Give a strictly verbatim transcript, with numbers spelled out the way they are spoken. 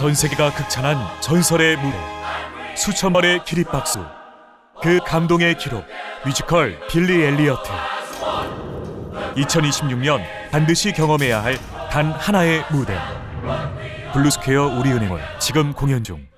전 세계가 극찬한 전설의 무대, 수천 발의 기립박수, 그 감동의 기록, 뮤지컬 빌리 엘리어트. 이천이십육 년 반드시 경험해야 할 단 하나의 무대, 블루스퀘어 우리은행원 지금 공연 중.